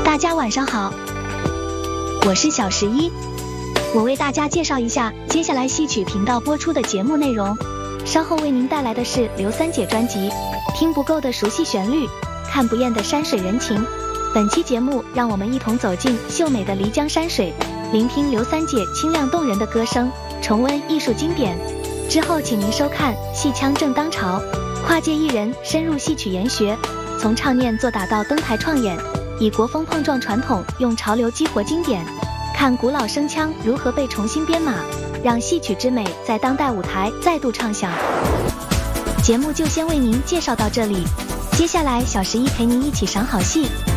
大家晚上好，我是小11，我为大家介绍一下接下来戏曲频道播出的节目内容。稍后为您带来的是刘三姐专辑，听不够的熟悉旋律，看不厌的山水人情。本期节目让我们一同走进秀美的漓江山水，聆听刘三姐清亮动人的歌声，重温艺术经典。之后请您收看戏腔正当潮，跨界艺人深入戏曲研学，从唱念做打到登台创演，以国风碰撞传统，用潮流激活经典，看古老声腔如何被重新编码，让戏曲之美在当代舞台再度唱响。节目就先为您介绍到这里，接下来小11陪您一起赏好戏。